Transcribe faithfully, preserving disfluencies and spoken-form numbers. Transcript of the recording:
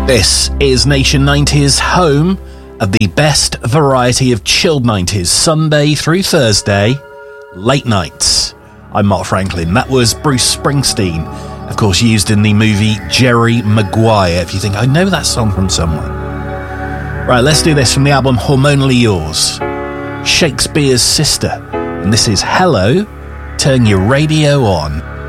This is Nation ninety's home of the best variety of chilled nineties, Sunday through Thursday, late nights. I'm Mark Franklin. That was Bruce Springsteen, of course used in the movie Jerry Maguire, if you think, I know that song from somewhere. Right, let's do this from the album Hormonally Yours, Shakespeare's Sister. And this is Hello, Turn Your Radio On.